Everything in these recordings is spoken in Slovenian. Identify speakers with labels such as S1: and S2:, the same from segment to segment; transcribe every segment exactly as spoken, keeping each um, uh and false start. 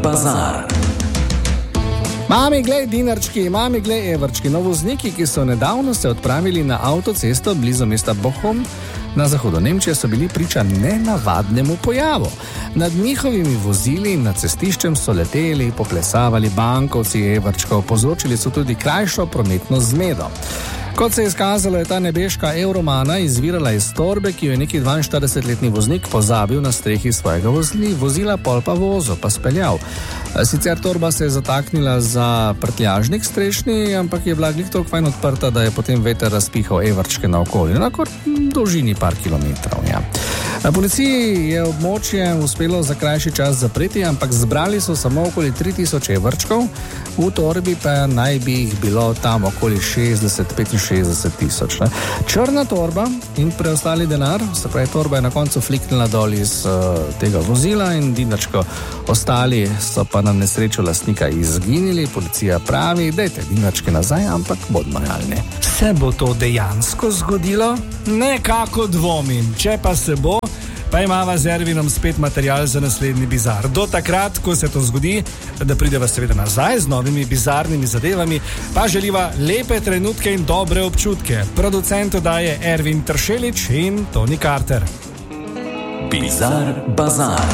S1: bazar.
S2: Mami, glej, dinarčki, mami, glej, evrčki. No, vozniki, ki so nedavno se odpravili na avtocesto blizu mesta Bochum na zahodu Nemčije, so bili priča nenavadnemu pojavu. Nad njihovimi vozili in nad cestiščem so leteli, poplesavali bankovci evrčkov, povzročili so tudi krajšo prometno zmedo. Kot se je izkazalo, je ta nebeška evromana izvirala iz torbe, ki jo je neki dvainštiridesetletni voznik pozabil na strehi svojega vozli, vozila, pol pa vozo, pa speljal. Sicer torba se je zataknila za prtljažnik strešni, ampak je bila glih toliko fajn odprta, da je potem veter razpihal evrčke naokoli, na dolžini par kilometrov. Ja. Policiji je območje uspelo za krajši čas zapreti, ampak zbrali so samo okoli tri tisoč evrčkov, v torbi pa naj bi jih bilo tam okoli šestdeset do petinšestdeset tisoč. Ne. Črna torba in preostali denar, se pravi torba je na koncu fliknila dol iz uh, tega vozila in dinarčko, ostali so pa na nesrečo lastnika izginili. Policija pravi, dajte dinarčke nazaj, ampak bodimo realni.
S3: Se bo to dejansko zgodilo? Nekako dvomim. Če pa se bo, pa imava z Ervinom spet material za naslednji bizar. Do takrat, ko se to zgodi, da prideva seveda nazaj z novimi bizarnimi zadevami, pa želiva lepe trenutke in dobre občutke. Producent oddaje Ervin Tršelič in Toni Carter.
S1: Bizar bazar.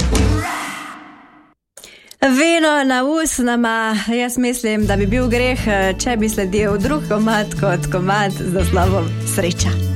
S4: Vino na usnama, jaz mislim, da bi bil greh, če bi sledil drug komad kot komad z naslovom Sreča.